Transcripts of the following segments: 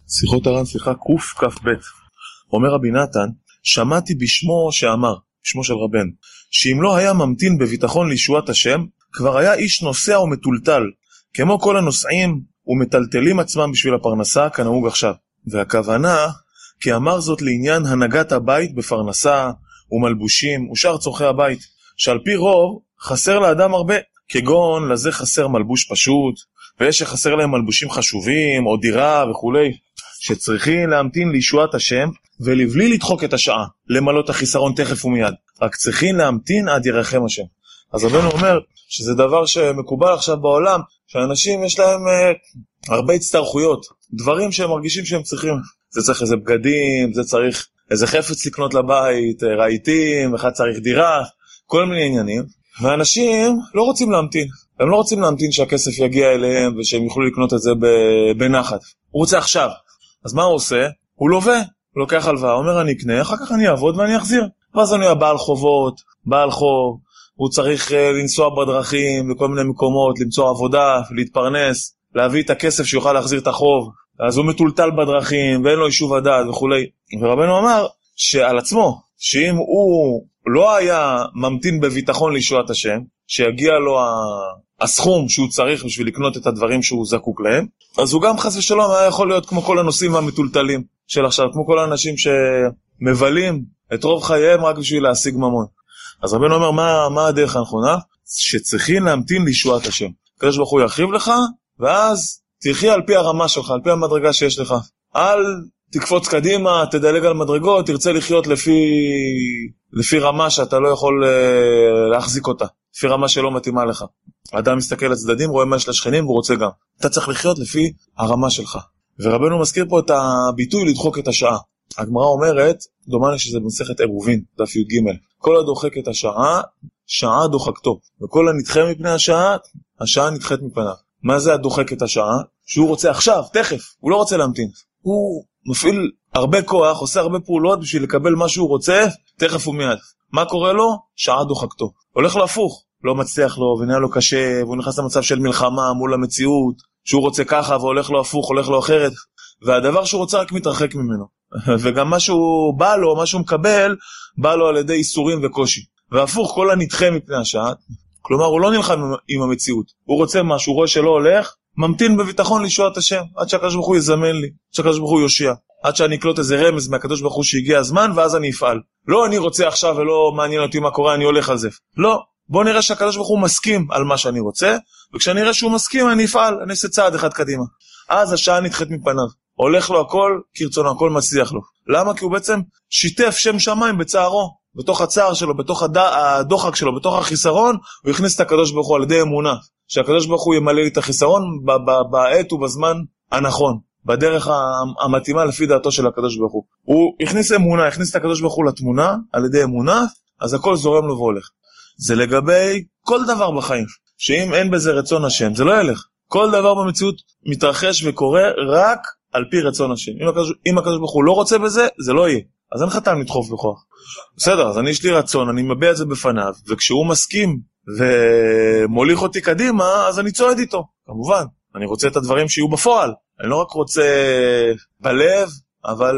שיחות הר"ן, שיחה קכ"ב. אומר רבי נתן, שמעתי בשמו שאמר, בשמו של רבנו, שאם לא היה ממתין בביטחון לישועת השם, כבר היה איש נוסע ומטולטל, כמו כל הנוסעים ומטלטלים עצמם בשביל הפרנסה כנהוג עכשיו. והכוונה, כי אמר זאת לעניין הנהגת הבית בפרנסה ומלבושים ושאר צורכי הבית, שעל פי רוב חסר לאדם הרבה, כגון לזה חסר מלבוש פשוט, ויש שחסר להם מלבושים חשובים או דירה וכולי, שצריכים להמתין לישועת השם ולבלי לדחוק את השעה, למלות החיסרון תכף ומיד, רק צריכים להמתין עד ירחם השם. אז רבנו אומר שזה דבר שמקובל עכשיו בעולם, שאנשים יש להם הרבה הצטרכויות, דברים שהם מרגישים שהם צריכים, זה צריך איזה בגדים, זה צריך איזה חפץ לקנות לבית, רהיטים, אחד צריך דירה, כל מיני עניינים, ואנשים לא רוצים להמתין, הם לא רוצים להמתין שהכסף יגיע אליהם ושהם יוכלו לקנות את זה בנחת, הוא רוצה עכשיו. אז מה הוא עושה? הוא לווה, הוא לוקח הלוואה, אומר אני אקנה, אחר כך אני אעבוד ואני אחזיר. ואז אני בעל חובות, בעל חוב, הוא צריך לנסוע בדרכים לכל מיני מקומות, למצוא עבודה, להתפרנס, להביא את הכסף שיוכל להחזיר את החוב, אז הוא מטולטל בדרכים ואין לו יישוב הדעת וכולי. ורבנו אמר שעל עצמו, שאם הוא לא היה ממתין בביטחון לישועת השם, שיגיע לו הסכום שהוא צריך בשביל לקנות את הדברים שהוא זקוק להם, אז הוא גם חס ושלום היה יכול להיות כמו כל הנושאים המטולטלים של עכשיו, כמו כל האנשים שמבלים את רוב חייהם רק בשביל להשיג ממון. אז רבנו אומר, מה הדרך הנכונה? שצריכים להמתין לישועת השם. הקדוש ברוך הוא ירחיב לך, ואז תחיה על פי הרמה שלך, על פי המדרגה שיש לך. אל תקפוץ קדימה, תדלג על מדרגות, תרצה לחיות לפי רמה שאתה לא יכול להחזיק אותה, לפי רמה שלא מתאימה לך. האדם מסתכל לצדדים, רואה מה יש לשכנים והוא רוצה גם. אתה צריך לחיות לפי הרמה שלך. ורבנו מזכיר פה את הביטוי לדחוק את השעה. הגמרא אומרת, דומני שזה במסכת עירובין, דף י"ג, כל הדוחק את השעה, שעה דוחקתו, וכל הנדחה מפני השעה, השעה נדחית מפניו. מה זה הדוחק את השעה? שהוא רוצה עכשיו, תכף, הוא לא רוצה להמתין. הוא מפעיל הרבה כוח, עושה הרבה פעולות בשביל לקבל מה שהוא רוצה, תכף ומיד. מה קורה לו? שעה דוחקתו. הולך לו הפוך, לא מצליח לו, ונהיה לו קשה, והוא נכנס למצב של מלחמה מול המציאות, שהוא רוצה ככה, והולך לו הפוך, הולך לו אחרת, והדבר שהוא רוצה רק מתרחק ממנו. וגם מה שהוא בא לו, מה שהוא מקבל, בא לו על ידי איסורים וקושי. והפוך, כל הנדחה מפני השעה, כלומר, הוא לא נלחם עם המציאות. הוא רוצה משהו, הוא רואה שלא הולך, ממתין בביטחון לישועת השם, עד שהקדוש ברוך הוא יזמן לי, עד שהקדוש ברוך הוא יושיע, עד שאני אקלוט איזה רמז מהקדוש ברוך הוא שהגיע הזמן, ואז אני אפעל. לא אני רוצה עכשיו ולא מעניין אותי מה קורה, אני הולך על זה. לא, בוא נראה שהקדוש ברוך הוא מסכים על מה שאני רוצה, וכשאני אראה שהוא מסכים אני אפעל, אני אעשה צעד אחד קדימה. אז השעה נדחית מפניו. הולך לו הכל כרצונו, הכל מצליח לו. למה? כי הוא בעצם שיתף שם שמיים בצערו, בתוך הצער שלו, בתוך הדוחק שלו, בתוך החיסרון, הוא הכניס את הקדוש ברוך הוא על ידי אמונה, שהקדוש ברוך הוא ימלא לי את החיסרון בעת ובזמן הנכון, בדרך המתאימה לפי דעתו של הקדוש ברוך הוא. הוא הכניס אמונה, הכניס את הקדוש ברוך הוא לתמונה, על ידי אמונה, אז הכל זורם לו והולך. זה לגבי כל דבר בחיים, שאם אין בזה רצון השם, זה לא ילך. כל דבר במציאות מתרחש וקורה רק על פי רצון השם. אם הקדוש ברוך הוא לא רוצה בזה, זה לא יהיה. אז אין לך טעם לדחוף בכוח. בסדר, אז יש לי רצון, אני מביע את זה בפניו, וכשהוא מסכים ומוליך אותי קדימה, אז אני צועד איתו. כמובן, אני רוצה את הדברים שיהיו בפועל. אני לא רק רוצה בלב, אבל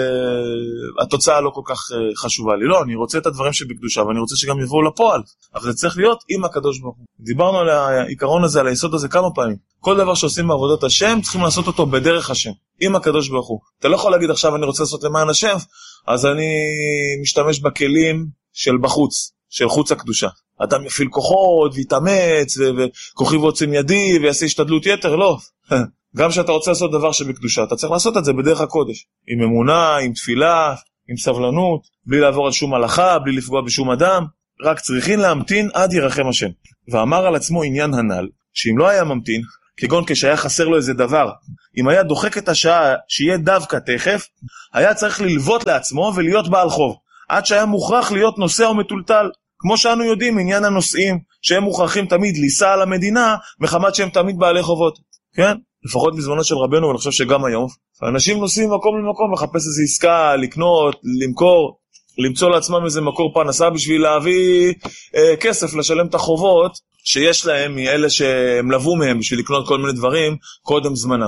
התוצאה לא כל כך חשובה לי. לא, אני רוצה את הדברים שבקדושה, ואני רוצה שגם יבואו לפועל. אבל זה צריך להיות עם הקדוש ברוך הוא. דיברנו על העיקרון הזה, על היסוד הזה כמה פעמים. כל דבר שעושים בעבודת השם, צריכים לעשות אותו בדרך השם, עם הקדוש ברוך הוא. אתה לא יכול להגיד עכשיו אני רוצה לעשות למען השם, אז אני משתמש בכלים של בחוץ, של חוץ הקדושה. אדם יפעיל כוחות ויתאמץ, וכוחי ועוצם ידי, ויעשה השתדלות יתר, לא. גם שאתה רוצה לעשות דבר שבקדושה, אתה צריך לעשות את זה בדרך הקודש. עם אמונה, עם תפילה, עם סבלנות, בלי לעבור על שום הלכה, בלי לפגוע בשום אדם. רק צריכים להמתין עד ירחם השם. ואמר על עצמו עניין הנ"ל, שאם לא היה ממתין, כגון כשהיה חסר לו איזה דבר, אם היה דוחק את השעה שיהיה דווקא תכף, היה צריך ללוות לעצמו ולהיות בעל חוב, עד שהיה מוכרח להיות נוסע ומטולטל. כמו שאנו יודעים, עניין הנוסעים, שהם מוכרחים תמיד ליסע על המדינה, מחמת שהם תמיד בעלי חובות. כן? לפחות בזמנו של רבנו, ואני חושב שגם היום, האנשים נוסעים מקום למקום, לחפש איזו עסקה, לקנות, למכור, למצוא לעצמם איזה מקור פרנסה בשביל להביא כסף, לשלם את החובות שיש להם מאלה שהם לבו מהם בשביל לקנות כל מיני דברים קודם זמנם.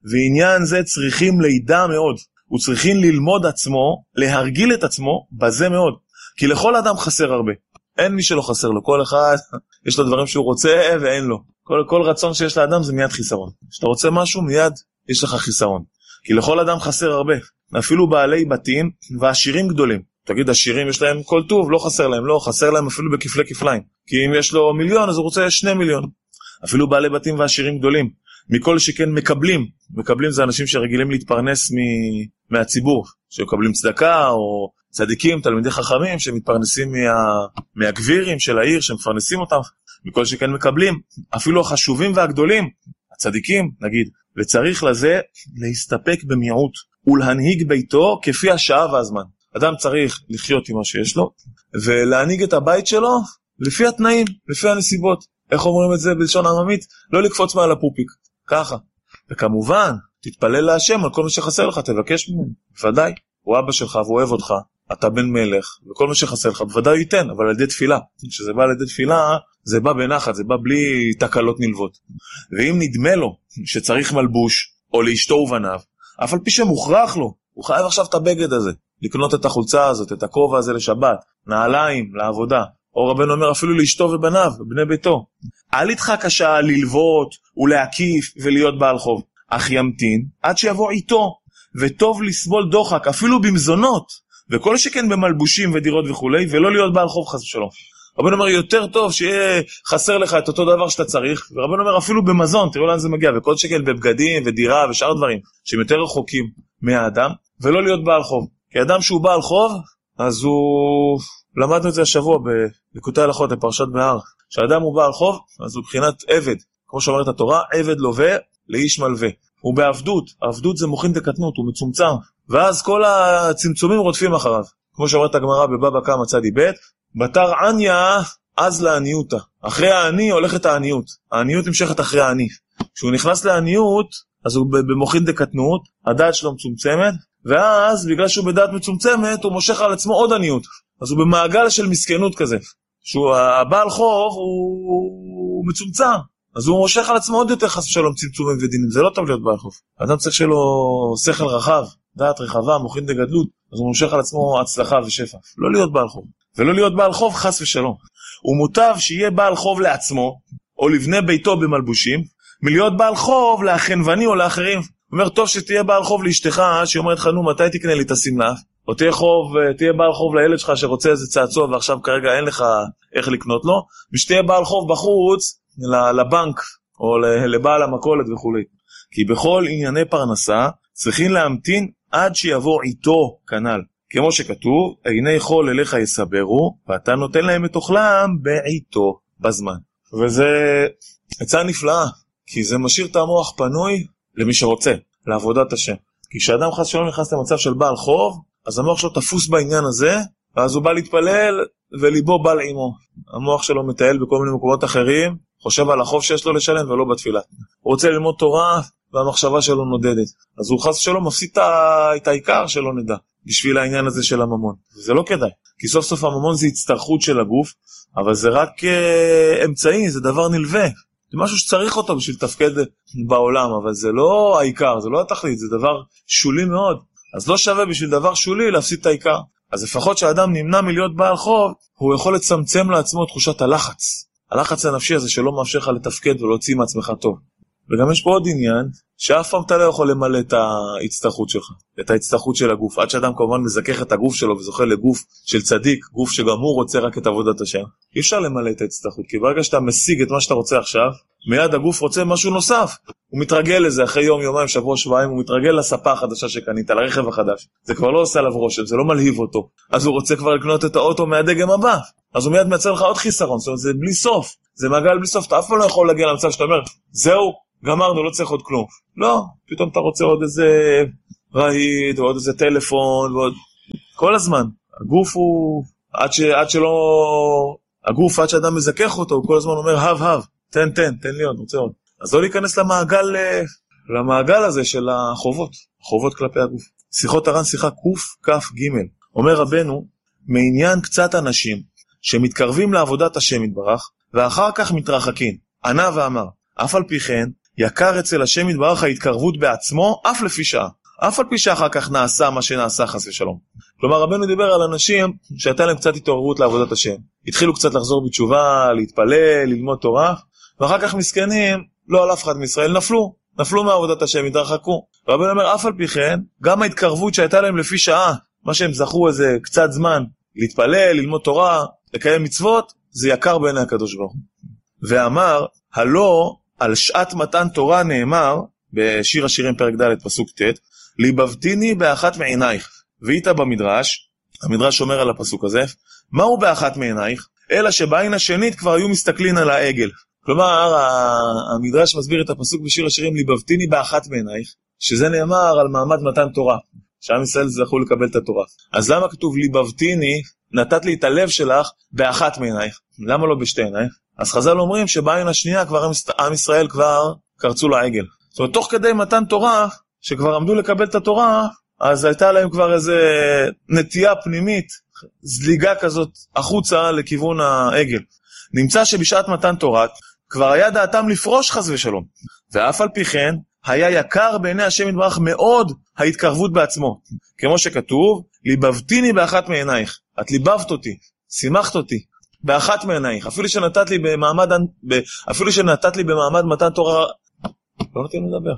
ועניין זה צריכים לידע מאוד, וצריכים ללמוד עצמו, להרגיל את עצמו בזה מאוד, כי לכל אדם חסר הרבה, אין מי שלא חסר לו, כל אחד יש לו דברים שהוא רוצה ואין לו, כל רצון שיש לאדם זה מיד חיסרון, כשאתה רוצה משהו מיד יש לך חיסרון, כי לכל אדם חסר הרבה, אפילו בעלי בתים ועשירים גדולים, תגיד עשירים יש להם כל טוב, לא חסר להם, לא, חסר להם אפילו בכפלי כפליים, כי אם יש לו 1,000,000 אז הוא רוצה 2 מיליון, אפילו בעלי בתים ועשירים גדולים, מכל שכן מקבלים זה אנשים שרגילים להתפרנס מהציבור, שמקבלים צדקה או צדיקים, תלמידי חכמים שמתפרנסים מהגבירים של העיר שמפרנסים אותם, מכל שכן מקבלים, אפילו החשובים והגדולים, הצדיקים נגיד, וצריך לזה להסתפק במיעוט ולהנהיג ביתו כפי השעה והזמן. אדם צריך לחיות עם מה שיש לו ולהנהיג את הבית שלו לפי התנאים, לפי הנסיבות. איך אומרים את זה בלשון עממית? לא לקפוץ מעל הפופיק, ככה. וכמובן, תתפלל להשם על כל מה שחסר לך, תבקש ממנו, בוודאי. הוא אבא שלך והוא אוהב אותך, אתה בן מלך, וכל מה שחסר לך בוודאי ייתן, אבל על ידי תפילה. כשזה בא על ידי תפילה, זה בא בנחת, זה בא בלי תקלות נלוות. ואם נדמה לו שצריך מלבוש, או לאשתו ובניו, אף על פי שמוכרח לו, הוא חייב עכשיו את הבגד הזה, לקנות את החולצה הזאת, את הכובע הזה לשבת, נעליים, לעבודה. או רבנו אומר אפילו לאשתו ובניו, בני ביתו. אל ידחק השעה ללוות ולהקיף ולהיות בעל חוב, אך ימתין עד שיבוא איתו, וטוב לסבול דוחק אפילו במזונות, וכל שכן במלבושים ודירות וכולי, ולא להיות בעל חוב חס ושלום. רבנו אומר יותר טוב שיהיה חסר לך את אותו דבר שאתה צריך, ורבנו אומר אפילו במזון, תראו לאן זה מגיע, וכל שכן בבגדים ודירה ושאר דברים, שהם יותר רחוקים מהאדם, ולא להיות בעל חוב. כי אדם שהוא בעל חוב, אז הוא... למדנו את זה השבוע בליקוטי הלכות בפרשת בהר, שאדם הוא בעל חוב, אז הוא בחינת עבד, כמו שאומרת התורה, עבד לווה לאיש מלווה. הוא בעבדות, העבדות זה מוחין דקטנות, הוא מצומצם, ואז כל הצמצומים רודפים אחריו. כמו שאומרת הגמרא בבבא קמא צדי ב', בתר עניה אז לעניותה. אחרי העני הולכת העניות, העניות נמשכת אחרי העני. כשהוא נכנס לעניות, אז הוא במוחין דקטנות, הדעת שלו מצומצמת, ואז בגלל שהוא בדעת מצומצמת, הוא מושך על עצמו עוד עניות. אז הוא במעגל של מסכנות כזה, שהוא הבעל חוב הוא מצומצם, אז הוא מושך על עצמו עוד יותר חס ושלום צמצומים ודינים, זה לא טוב להיות בעל חוב. האדם צריך שלו שכל רחב, דעת רחבה, מוחין דגדלות, אז הוא מושך על עצמו הצלחה ושפע. לא להיות בעל חוב, ולא להיות בעל חוב חס ושלום. הוא מוטב שיהיה בעל חוב לעצמו, או לבני ביתו במלבושים, מלהיות בעל חוב לאחנווני או לאחרים. הוא אומר, טוב שתהיה בעל חוב לאשתך, שהיא אומרת לך, נו, מתי תקנה לי את השמלה? או תהיה בעל חוב לילד שלך שרוצה איזה צעצוע ועכשיו כרגע אין לך איך לקנות לו, ושתהיה בעל חוב בחוץ לבנק או לבעל המכולת וכו'. כי בכל ענייני פרנסה צריכים להמתין עד שיבוא איתו כנל. כמו שכתוב, עיני חול אליך יסברו, ואתה נותן להם את אוכלם בעיתו, בזמן. וזה עצה נפלאה, כי זה משאיר את המוח פנוי למי שרוצה, לעבודת השם. כי כשאדם חס שלום נכנס למצב של בעל חוב, אז המוח שלו תפוס בעניין הזה, ואז הוא בא להתפלל, וליבו בא לעמו. המוח שלו מטייל בכל מיני מקומות אחרים, חושב על החוב שיש לו לשלם ולא בתפילה. הוא רוצה ללמוד תורה, והמחשבה שלו נודדת. אז הוא חס שלום מפסיד את העיקר שלא נדע, בשביל העניין הזה של הממון. וזה לא כדאי, כי סוף סוף הממון זה הצטרכות של הגוף, אבל זה רק אמצעי, זה דבר נלווה. זה משהו שצריך אותו בשביל תפקד בעולם, אבל זה לא העיקר, זה לא התכלית, זה דבר שולי מאוד. אז לא שווה בשביל דבר שולי להפסיד את העיקר. אז לפחות שהאדם נמנע מלהיות בעל חוב, הוא יכול לצמצם לעצמו תחושת הלחץ. הלחץ הנפשי הזה שלא מאפשר לך לתפקד ולהוציא מעצמך טוב. וגם יש פה עוד עניין, שאף פעם אתה לא יכול למלא את ההצטרכות שלך, את ההצטרכות של הגוף, עד שאדם כמובן מזכך את הגוף שלו וזוכה לגוף של צדיק, גוף שגם הוא רוצה רק את עבודת השם. אי אפשר למלא את ההצטרכות, כי ברגע שאתה משיג את מה שאתה רוצה עכשיו, מיד הגוף רוצה משהו נוסף. הוא מתרגל לזה אחרי יום, יומיים, שבוע, שבועיים, הוא מתרגל לספה החדשה שקנית, לרכב החדש. זה כבר לא עושה עליו רושם, זה לא מלהיב אותו. אז הוא רוצה כבר לקנות את האוטו מהדגם הבא. אז הוא מיד מייצר לך עוד חיסרון, זאת אומרת, זה בלי סוף. זה מעגל בלי סוף, אתה אף פעם לא יכול להגיע למצב שאתה אומר, זהו, גמרנו, לא צריך עוד כלום. לא, פתאום אתה רוצה עוד איזה רהיט, או עוד איזה טלפון, ועוד... כל הזמן. הגוף הוא... עד שאדם מזכך אותו, הוא כל הזמן אומר, הב, תן לי עוד, רוצה עוד. אז לא להיכנס למעגל הזה של החובות כלפי הגוף. שיחות הר"ן, שיחה קכ"ג. אומר רבנו, מעניין קצת אנשים שמתקרבים לעבודת השם יתברך, ואחר כך מתרחקים. ענה ואמר, אף על פי כן, יקר אצל השם יתברך ההתקרבות בעצמו, אף לפי שעה. אף על פי שאחר כך נעשה מה שנעשה חס ושלום. כלומר, רבנו דיבר על אנשים שהייתה להם קצת התעוררות לעבודת השם. התחילו קצת לחזור בתשובה, להתפלל, ללמוד תורה, ואחר כך מסכנים, לא על אף אחד מישראל, נפלו מעבודת השם, התרחקו. רבנו אומר, אף על פי כן, גם ההתקרבות שהייתה להם לפי שעה, מה שהם זכו איזה קצת זמן, להתפלל, ללמוד תורה, לקיים מצוות, זה יקר בעיני הקדוש ברוך הוא. ואמר, הלא על שעת מתן תורה נאמר, בשיר השירים פרק ד' פסוק ט', ליבבתיני באחת מעינייך. ואיתה במדרש, המדרש אומר על הפסוק הזה, מהו באחת מעינייך? אלא שבעין השנית כבר היו מסתכלים על העגל. כלומר, המדרש מסביר את הפסוק בשיר השירים, ליבבתיני באחת מעינייך, שזה נאמר על מעמד מתן תורה, שעם ישראל זכו לקבל את התורה. אז למה כתוב ליבבתיני, נתת לי את הלב שלך באחת מעינייך? למה לא בשתי עינייך? אז חז"ל אומרים שבעין השנייה כבר עם ישראל כבר קרצו לעגל. זאת אומרת, תוך כדי מתן תורה, שכבר עמדו לקבל את התורה, אז הייתה להם כבר איזה נטייה פנימית, זליגה כזאת החוצה לכיוון העגל. נמצא שבשעת מתן תורה, כבר היה דעתם לפרוש חס ושלום. ואף על פי כן, היה יקר בעיני השם יתברך מאוד ההתקרבות בעצמו. כמו שכתוב, ליבבתיני באחת מעינייך. את ליבבת אותי, שימחת אותי, באחת מעינייך. אפילו שנתת לי במעמד מתן תורה, לא נתן לדבר.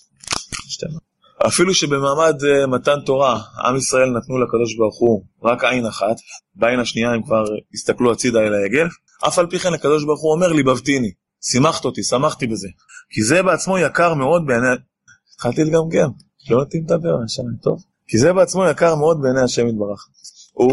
אפילו שבמעמד מתן תורה, עם ישראל נתנו לקדוש ברוך הוא רק עין אחת, בעין השנייה הם כבר הסתכלו הצידה אל העגל, אף על פי כן הקדוש ברוך הוא אומר ליבבתיני, שימחת אותי, שמחתי בזה. כי זה בעצמו יקר מאוד בעיני... התחלתי לגמגם, לא נתאים לדבר, טוב. כי זה בעצמו יקר מאוד בעיני השם יתברך.